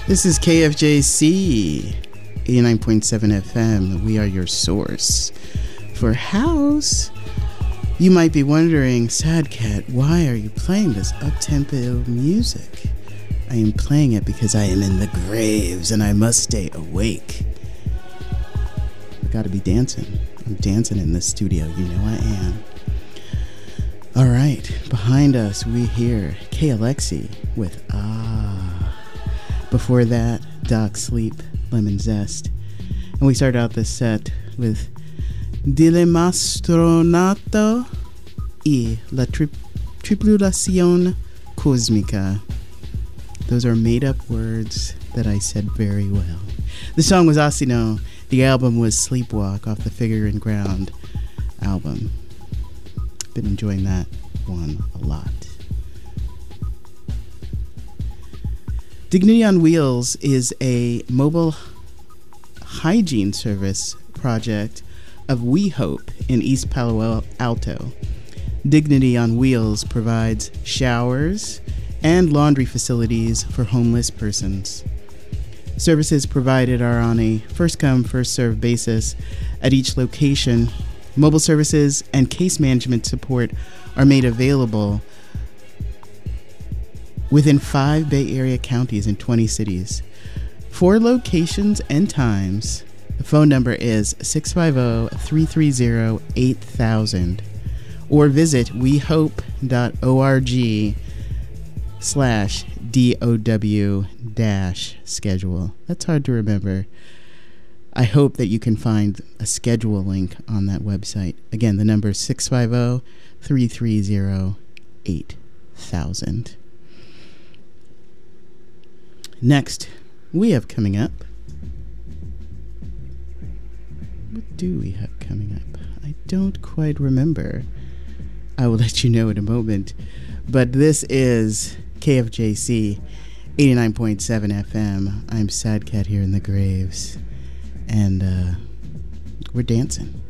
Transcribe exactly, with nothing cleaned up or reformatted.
This is K F J C eighty-nine point seven F M. We are your source for house. You might be wondering, Sad Cat, why are you playing this up-tempo music? I am playing it because I am in the graves and I must stay awake. I gotta be dancing. I'm dancing in this studio. You know I am. All right, behind us we hear K Alexi with Ah. Before that, Doc Sleep, Lemon Zest. And we start out this set with Dilemastronato y la tri- Tripulación Cósmica. Those are made-up words that I said very well. The song was Asino. The album was Sleepwalk off the Figure and Ground album. Been enjoying that one a lot. Dignity on Wheels is a mobile hygiene service project of We Hope in East Palo Alto. Dignity on Wheels provides showers and laundry facilities for homeless persons. Services provided are on a first-come, first-served basis at each location. Mobile services and case management support are made available within five Bay Area counties and twenty cities. For locations and times, the phone number is six five zero, three three zero, eight thousand or visit wehope.org slash DOW dash schedule. That's hard to remember. I hope that you can find a schedule link on that website. Again, the number is six five zero, three three zero, eight thousand. Next, we have coming up. What do we have coming up? I don't quite remember. I will let you know in a moment. But this is K F J C eighty-nine point seven F M. I'm Sad Cat here in the graves. And uh, we're dancing.